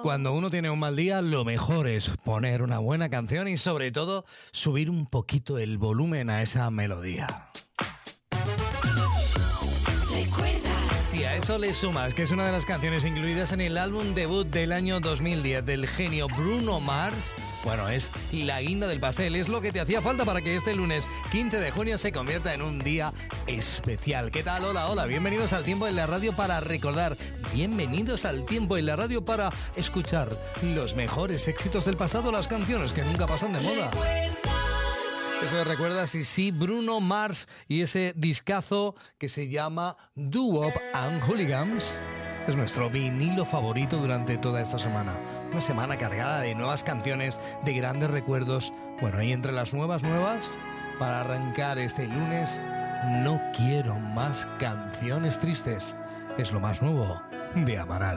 Cuando uno tiene un mal día, lo mejor es poner una buena canción y sobre todo subir un poquito el volumen a esa melodía. Si a eso le sumas que es una de las canciones incluidas en el álbum debut del año 2010 del genio Bruno Mars, bueno, es la guinda del pastel, es lo que te hacía falta para que este lunes 15 de junio se convierta en un día especial. ¿Qué tal? Hola, hola, bienvenidos al Tiempo en la Radio para recordar, bienvenidos al Tiempo en la Radio para escuchar los mejores éxitos del pasado, las canciones que nunca pasan de moda. Eso me recuerda, sí, Bruno Mars y ese discazo que se llama Doo-Wop and Hooligans. Es nuestro vinilo favorito durante toda esta semana. Una semana cargada de nuevas canciones, de grandes recuerdos. Bueno, y entre las nuevas, para arrancar este lunes, No quiero más canciones tristes. Es lo más nuevo de Amaral.